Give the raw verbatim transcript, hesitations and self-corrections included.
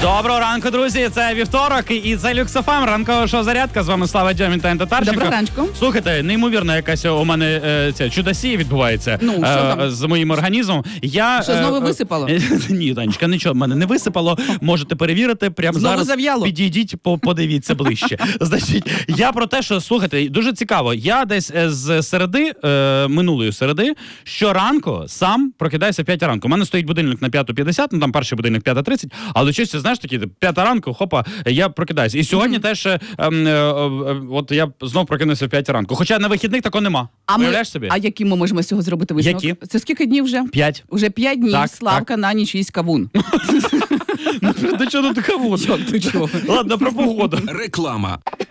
Доброго ранку, друзі. Це вівторок і це Люкс еф ем, ранкова шоу «Зарядка». З вами Слава Дьомін та Татарченко. Доброго ранку. Слухайте, неймовірно якась у мене е, ця чудосія відбувається ну, що е, там? з моїм організмом. Я, що, знову висипало? Е, ні, Танечка, нічого в мене не висипало. Можете перевірити. Прямо знову зараз зав'яло? Підійдіть, по, подивіться ближче. Значить, я про те, що, слухайте, дуже цікаво. Я десь з середи, е, минулої середи, щоранку сам прокидаюся в п'ятій ранку. У мене стоїть будильник на п'яту п'ятдесят, ну там перший будильник п'ята тридцять, але чисто, знаєш, такі, п'ята ранку, хопа, я прокидаюся. І сьогодні mm-hmm. теж, е, е, е, от я знов прокинувся в п'ятій ранку. Хоча на вихідних такого нема. А Уявляєш ми, собі? А які ми можемо з цього зробити висновок? Які? Це скільки днів вже? П'ять. Уже п'ять днів так, Славка так. на ніч їсть кавун. Ну, до чого тут кавун? Як до чого? Ладно, про погоду. Реклама.